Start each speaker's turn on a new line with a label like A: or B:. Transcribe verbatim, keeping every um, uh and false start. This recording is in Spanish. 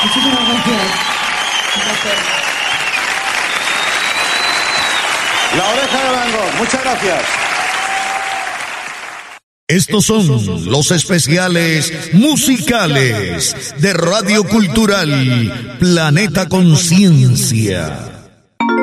A: Muchísimas gracias.
B: La Oreja de Van Gogh, muchas gracias.
C: Estos son los especiales musicales de Radio Cultural Planeta Conciencia.